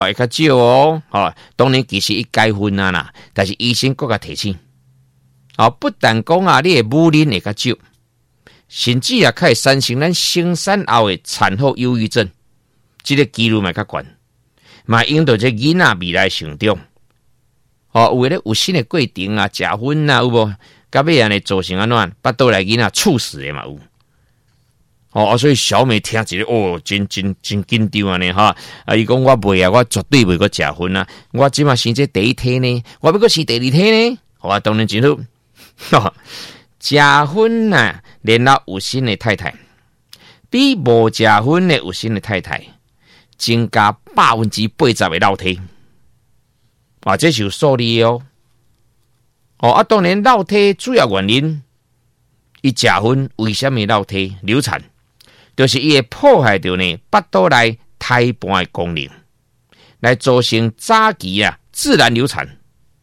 会较少哦。当然其实一结婚啊啦，但是医生更加提醒，不但讲啊，你的母龄会较少，甚至啊，可以产生咱生产后的产后忧郁症，这个几率嘛较悬，嘛引导这囡仔未来成长。为了有新的过程啊，食薰啊，有无？到尾安尼造成安怎？巴肚内囡仔猝死的嘛有。所以小美听一个真紧张安尼哈。伊讲我袂啊，我绝对袂个食薰啊。我即马生这第一胎呢，我要个生第二胎呢。当然真好。食薰啊，然后有新的太太，比无食薰的有新的太太，增加80%的老体。这是有数字哦。当然老体主要原因，伊食薰为什么老体流产？就是伊会破坏掉呢腹肚内胎盘的功能，来造成早期啊自然流产。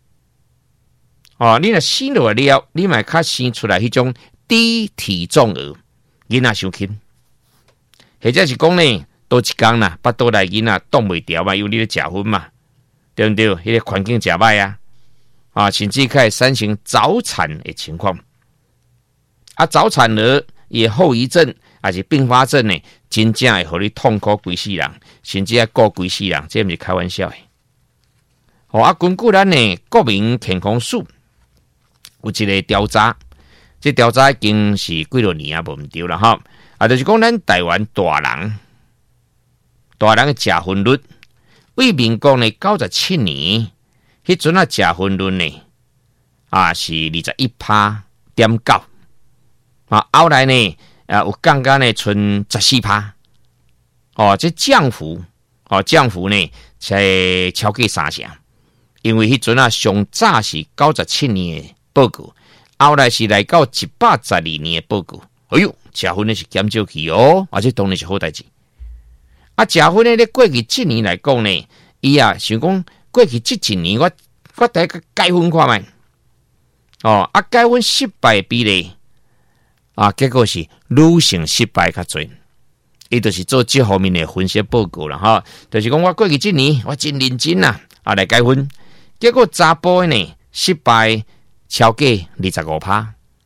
你若生落来了，你嘛较生出来迄种低体重儿，囡仔伤轻，或者是讲呢，多一天啦，腹肚内囡仔挡袂牢嘛，因为你咧食薰嘛，对不对？迄个环境诚歹啊，甚至可以产生早产的情况。早产儿也后遗症还是并发症呢，真正会互你痛苦规世人，甚至要过规世人，这不是开玩笑的。根据咱呢国民健康署有一个调查，这调查已经是几多年啊，无毋对啦哈。就是讲咱台湾大人的食薰率，为民国呢97年，迄阵啊食薰率呢是21.9%，后来呢有降到呢剩14%，这降幅呢才超过3成，因为迄阵啊上早是97年的报告，后来是来到112年的报告。哎呦，食薰的是减少去哦，这当然是好代志。食薰的咧过去这年来讲呢，伊想讲过去这一年我第一个解薰看卖，解薰失败比例结果是女性失败较多。伊就是做这方面的分析报告啦哈，就是讲我过去这年我真认真啦，来解薰，结果查甫的呢失败超过 25%，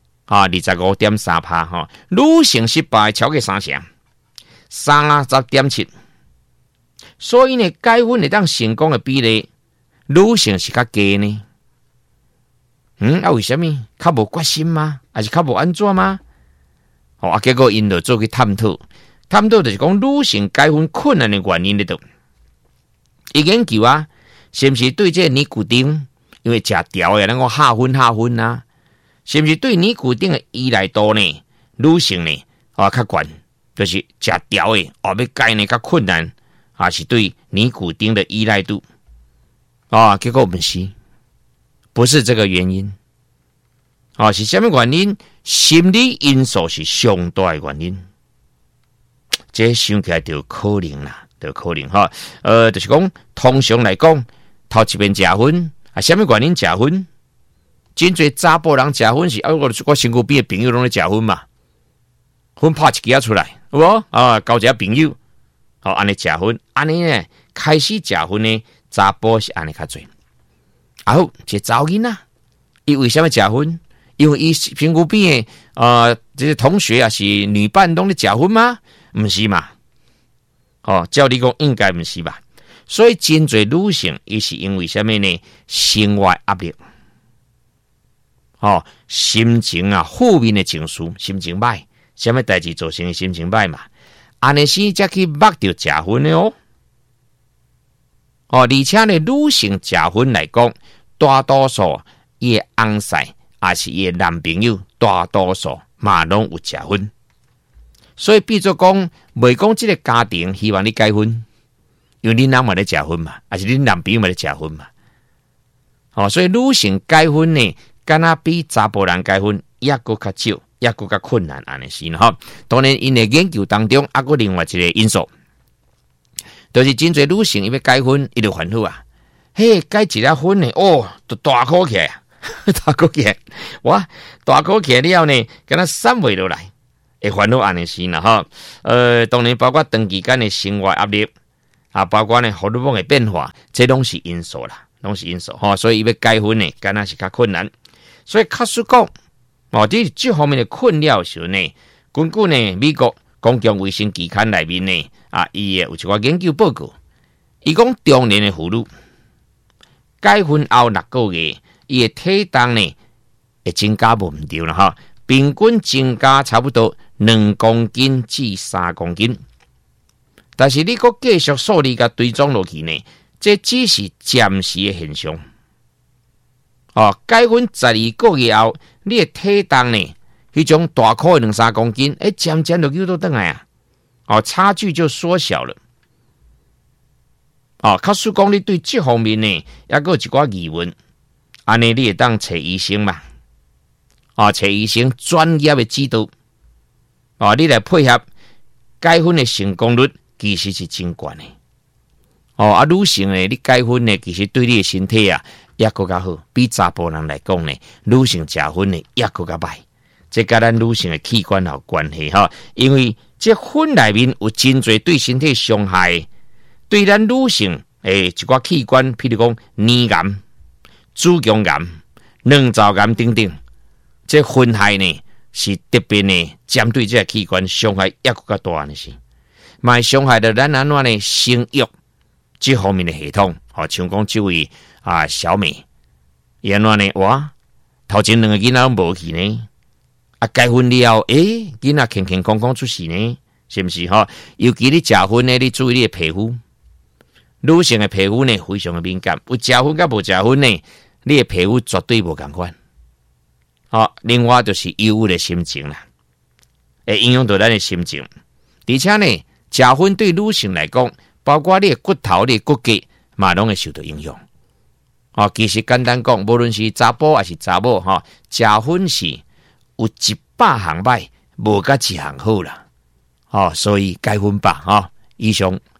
25.3%， 女性失败超过3成 30.7%， 所以呢解薰会当成功的比例，女性是较低呢。为什么？较无决心吗？还是较无安怎吗？结果因就做去探讨就是讲女性解薰困难的原因在倒。伊研究是不是对这尼古丁，因为食条的，咱讲下薰啊，是不是对尼古丁的依赖度呢？女性呢较悬，就是食条的要解呢较困难，是对尼古丁的依赖度结果不是这个原因是什么原因？心理因素是上大的原因。这想起来就有可能啦，就是讲通常来讲，头一遍食薰什么原因食薰？真侪查甫人食薰是我身躯边的朋友拢咧食薰嘛，薰拍一支出来，有无交一个朋友，安尼食薰，安尼呢开始食薰呢，查甫是安尼较侪。好，一查某囡仔，伊为什么食薰？因为伊身躯边的这些同学是女伴拢咧食薰吗？不是嘛？照理讲应该不是吧？所以真侪女性伊是因为什么呢？生活压力，心情负面的情绪，心情歹，什么代志造成的心情歹嘛？安尼时才去目着食薰的哦。而且呢，女性食薰来讲，大多数伊的翁婿也是伊的男朋友，大多数嘛拢有食薰。所以比作讲，袂讲这个家庭希望你解薰，因为你男嘛咧食薰嘛，还是你男朋友嘛咧食薰嘛。所以女性解薰呢，敢若比查甫人解薰也搁较少，也搁较困难安尼是哈。当然，因的研究当中，还搁另外一个因素，就是真侪女性因为解薰，伊就烦恼解一粒薰呢，就大口起来，大口起来，哇，大口起来了呢，敢若散袂落来。会烦恼安尼是啦哈，当然包括长期间的生活压力， 包括呢荷尔蒙的变化，这拢是因素啦，拢是因素吼。所以要解婚呢，敢若是较困难。所以确实讲，这方面的困扰的时候呢，根据呢美国公共卫生期刊内面呢，伊有一个研究报告，伊讲中年的妇女解婚后6个月，伊的体重呢会增加无毋对啦哈，平均增加差不多2公斤至3公斤。但是你搁继续数字甲追踪落去呢，这只是暂时的现象。解婚12个月后，你的体重呢，迄种大块的2-3公斤，渐渐就又倒转来差距就缩小了。假使讲你对这方面呢，也有一寡疑问，安尼你会当找医生嘛？找医生专业的指导，你来配合解婚的成功率其实是真高的。女性呢，你解婚呢，其实对你的身体也更加好，比查甫人来讲呢，女性结婚呢也更加歹。这跟咱女性的器官有关系哈，因为这婚内面有真侪对身体伤害，对咱女性一寡器官，譬如讲乳癌、子宫癌、卵巢癌等等，这婚害呢是特别呢针对这个器官伤害也更加大的是，嘛伤害到咱安怎呢生育这方面的系统，像讲这位小美，伊安怎呢？哇，头前2个囡仔拢无去呢。结婚了，囡仔健健康康出世呢，是不是哈？尤其你结婚呢，你注意你的皮肤，女性的皮肤呢非常的敏感，有结婚甲无结婚呢，你的皮肤绝对无同款。另外就是忧郁的心情啦，会影响到咱的心情。而且呢，结婚对女性来讲，包括你的骨头、你的骨骼，嘛拢会受到影响。其实简单讲，无论是查甫还是查某，结婚是有100项歹，无甲1项好啦。所以解婚吧，以上。